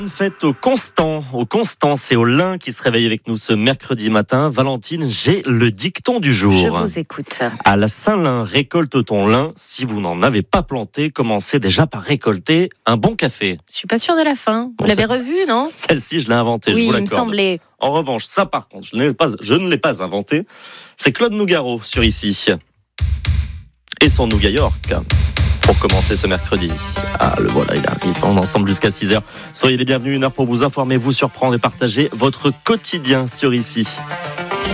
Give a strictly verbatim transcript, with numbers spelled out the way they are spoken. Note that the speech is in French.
Une fête au Constant, au Constance et au Lin qui se réveille avec nous ce mercredi matin. Valentine, j'ai le dicton du jour. Je vous écoute. À la Saint-Lin, récolte ton lin. Si vous n'en avez pas planté, commencez déjà par récolter un bon café. Je suis pas sûre de la fin. Vous Bon, l'avez ça- revu, non? Celle-ci, je l'ai inventée, Oui, je vous il me l'accorde. semblait. En revanche, ça par contre, je, n'ai pas, je ne l'ai pas inventé. C'est Claude Nougaro sur Ici. Et son Nougat York. Pour commencer ce mercredi. Ah, le voilà, il arrive. On est ensemble jusqu'à six heures. Soyez les bienvenus, une heure pour vous informer, vous surprendre et partager votre quotidien sur Ici.